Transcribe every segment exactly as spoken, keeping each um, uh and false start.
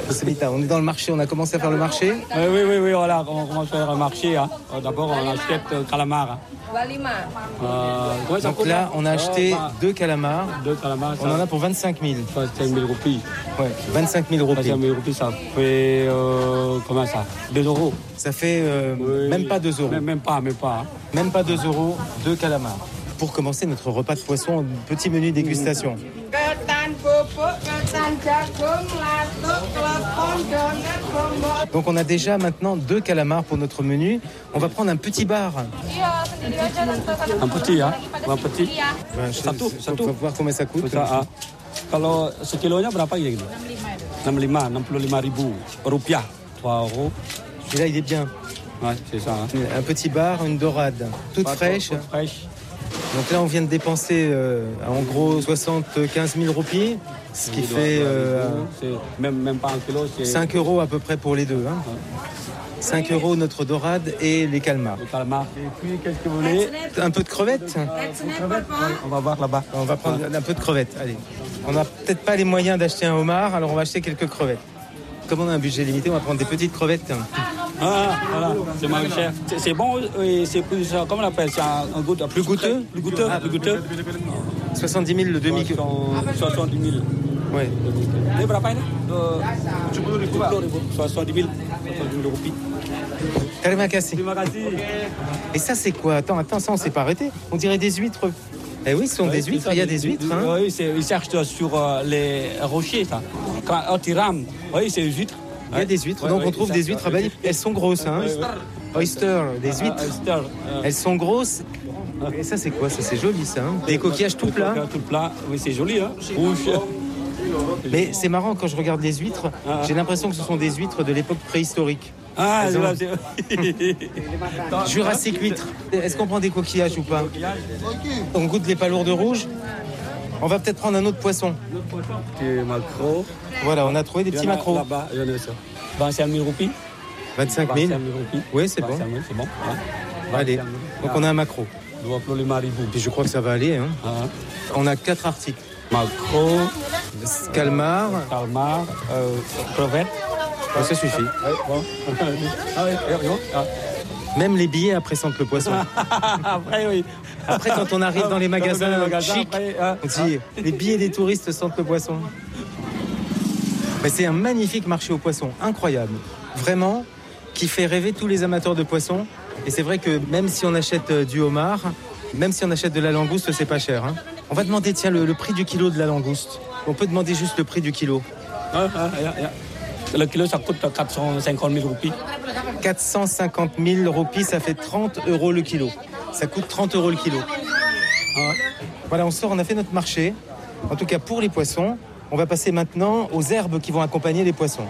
Joselita, on est dans le marché, on a commencé à faire le marché. Oui, oui, oui, oui, voilà, on commence à faire le marché. Hein. D'abord, on achète euh, calamar. Hein. Euh, Donc là, on a acheté deux calamars. Deux calamars. On en a pour vingt-cinq mille. vingt-cinq mille roupies. Ouais, vingt-cinq mille roupies. vingt-cinq mille roupies, ça fait euh, comment ça? deux euros. Ça fait euh, oui, même pas deux euros. Même, même pas, même pas. Hein. Même pas deux euros, deux calamars. Pour commencer notre repas de poisson, petit menu dégustation. Donc on a déjà maintenant deux calamars pour notre menu. On va prendre un petit bar. Un petit, hein? Un petit. Ben, satu, satu. On va voir combien ça coûte. Ça, ah. Kalau sekilonya berapa ya gitu? enam puluh lima, enam puluh lima ribu rupiah, trois euros. Celui-là, il est bien. Ouais, c'est ça. Hein. Un petit bar, une dorade, toute Pas fraîche. Toute fraîche. Donc là, on vient de dépenser euh, en gros soixante-quinze mille roupies, ce qui fait euh, même, même pas un kilo, cinq euros à peu près pour les deux. Hein. cinq euros notre dorade et les calmars. Les calmars. Et puis, qu'est-ce que vous voulez? Un peu de crevettes, euh, crevettes oui, on va voir là-bas. On va prendre un peu de crevettes, allez. On n'a peut-être pas les moyens d'acheter un homard, alors on va acheter quelques crevettes. Comme on a un budget limité, on va prendre des petites crevettes. Ah, voilà, c'est moins cher. C'est, c'est bon et c'est plus, comment on appelle, c'est un, un goût plus goûteux. Plus goûteux, ah, plus goûteux. soixante-dix mille le demi. soixante-dix mille. Ouais. Ini berapa ini? soixante-dix mille roupies. Terima kasih. Terima kasih. Et ça, c'est quoi? Attends, attends, ça, on s'est pas arrêté. On dirait des huîtres. Eh oui, ce sont oui, des huîtres, ça, il y a des, des huîtres. Hein. Oui, c'est, ils cherchent sur euh, les rochers, ça. Quand tu rames, oui, c'est des huîtres. Il y a des huîtres, ouais, donc ouais, on trouve des huîtres à Bali. Elles sont grosses, hein. Oyster, des huîtres. Oyster, euh... Elles sont grosses. Et ça, c'est quoi? Ça, c'est joli, ça. Hein. Des coquillages tout plats. Tout plat, oui, c'est joli, hein. Rouge. Mais c'est marrant, quand je regarde les huîtres, ah. j'ai l'impression que ce sont des huîtres de l'époque préhistorique. Ah, c'est vrai, c'est... Jurassique huître. Est-ce qu'on prend des coquillages ou pas? On goûte les palourdes rouges. On va peut-être prendre un autre poisson. Des maquereaux. Voilà, on a trouvé des petits maquereaux. Là-bas, il y en a ça. vingt-cinq mille roupies. vingt-cinq mille Oui, c'est bon. C'est bon. Ouais. Allez, donc on a un maquereau. Puis je crois que ça va aller. Hein. Ah. On a quatre articles. Maquereau, calmar, calmar, euh, crevettes. Oh, ça suffit. Même les billets après sentent le poisson. Après, oui. Après, quand on arrive dans les magasins, dans les magasins chic, après, hein. On dit les billets des touristes sentent le poisson. Mais c'est un magnifique marché aux poissons, incroyable. Vraiment, qui fait rêver tous les amateurs de poissons. Et c'est vrai que même si on achète du homard, même si on achète de la langouste, c'est pas cher. Hein. On va demander, tiens, le, le prix du kilo de la langouste. On peut demander juste le prix du kilo. Ah, ah, ah, ah. Le kilo, ça coûte quatre cent cinquante mille roupies. quatre cent cinquante mille roupies, ça fait trente euros le kilo. Ça coûte trente euros le kilo. Ah. Voilà, on sort, on a fait notre marché. En tout cas, pour les poissons, on va passer maintenant aux herbes qui vont accompagner les poissons.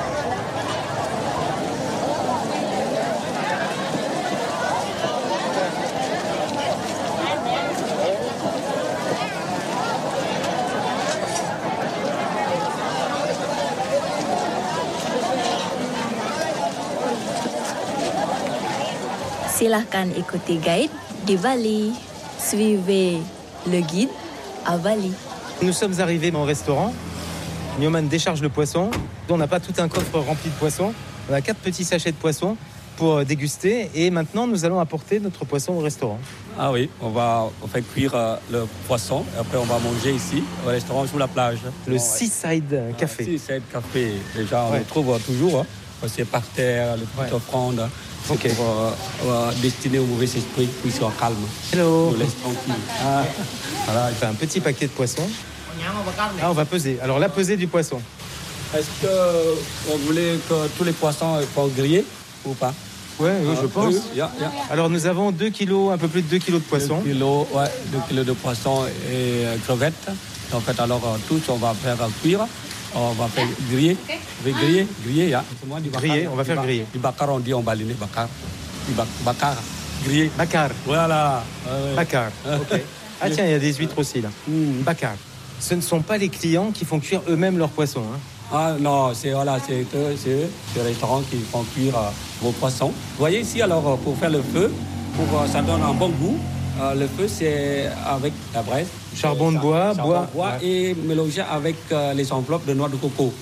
Silahkan ikuti guide di Bali. Suivez le guide à Bali. Nous sommes arrivés au restaurant. Nyoman décharge le poisson. On n'a pas tout un coffre rempli de poissons. On a quatre petits sachets de poissons pour déguster. Et maintenant, nous allons apporter notre poisson au restaurant. Ah oui, on va on fait cuire euh, le poisson. Et après, on va manger ici, au restaurant, sous la plage. Le bon, Seaside ouais. Café. Ah, Seaside Café. Déjà, on ouais. le trouve toujours. Hein. C'est par terre, les petites ouais. offrandes. C'est okay. pour euh, euh, destiner au mauvais esprit pour qu'ils soient calmes. Hello. On laisse tranquille. Ah. Voilà, il fait un petit paquet de poissons. Ah, on va peser. Alors, la pesée du poisson. Est-ce que vous voulez que tous les poissons soient grillés ou pas? Oui, oui, je pense. Oui, yeah, yeah. Alors, nous avons deux kilos, un peu plus de deux kilos de poisson. deux kilos, ouais, deux kilos de poisson et euh, crevettes. En fait, alors, euh, tous, on va faire cuire. On va faire griller. On va griller, griller, yeah. Griller, on va faire griller. Du bakar, on dit en balinais, bakar. Du bakar, griller. Bakar. Voilà. Euh, bakar, ok. Ah tiens, il y a des huîtres aussi, là. Mm. Bakar. Ce ne sont pas les clients qui font cuire eux-mêmes leurs poissons. Hein. Ah non, c'est voilà, c'est eux, c'est eux, c'est les restaurants qui font cuire euh, vos poissons. Vous voyez ici, alors, pour faire le feu, pour euh, ça donne un bon goût. Euh, le feu, c'est avec la braise. Charbon de bois, charbon bois. De bois ouais. Et mélangé avec euh, les enveloppes de noix de coco.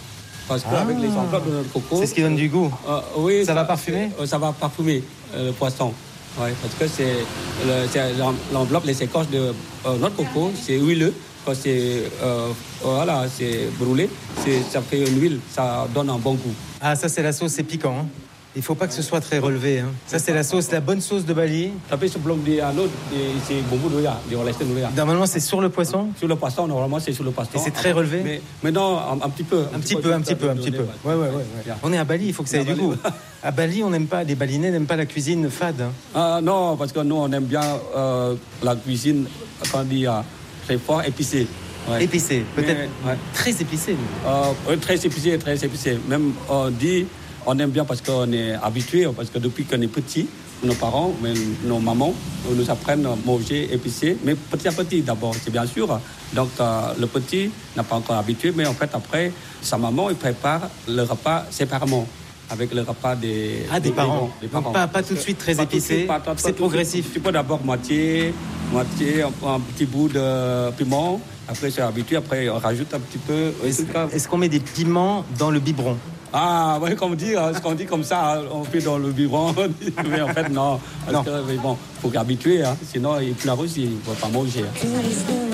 Parce qu'avec ah. les enveloppes de notre coco... C'est ce qui donne du goût. Euh, oui, ça, ça va parfumer euh, Ça va parfumer euh, le poisson. Ouais, parce que c'est, le, c'est l'enveloppe, les écorces de euh, notre coco, c'est huileux. Quand c'est, euh, voilà, c'est brûlé, c'est, ça fait une huile, ça donne un bon goût. Ah, ça c'est la sauce, c'est piquant. Hein. Il ne faut pas que ce soit très relevé. Hein. Ça c'est la sauce, la bonne sauce de Bali. Tapi sebelum dia l'autre, c'est bumbu doya, diolesin doya. Normalement c'est sur le poisson. Sur le poisson, normalement c'est sur le poisson. Et c'est très relevé. Mais, mais non, un, un petit peu. Un, un petit peu, peu, un petit peu, un petit peu. Ouais, ouais, ouais. ouais. On est à Bali, il faut que ça ait du goût. À Bali, on n'aime pas, les Balinais n'aiment pas la cuisine fade. Hein. Ah, non, parce que nous on aime bien euh, la cuisine, quand on dit, euh, très fort, épicée. Ouais. Épicé, peut-être mais, ouais. Très épicé. Euh, très épicé, très épicé. Même on dit, on aime bien parce qu'on est habitué, parce que depuis qu'on est petit, nos parents, même nos mamans, nous apprennent à manger épicé, mais petit à petit d'abord, c'est bien sûr. Donc euh, le petit n'a pas encore habitué, mais en fait après, sa maman, il prépare le repas séparément. Avec le repas des, ah, des, des parents. Des parents. Donc pas, pas tout de suite très épicé, c'est progressif. Tu peux d'abord moitié, moitié, un, un petit bout de piment. Après, c'est habitué. Après, on rajoute un petit peu. Est-ce, est-ce qu'on met des piments dans le biberon? Ah, oui, comme on dit, ce qu'on dit comme ça, on fait dans le biberon. Mais en fait, non. Parce non. que, mais bon, il faut habituer. Hein, sinon, il pleure aussi. Il ne va pas manger.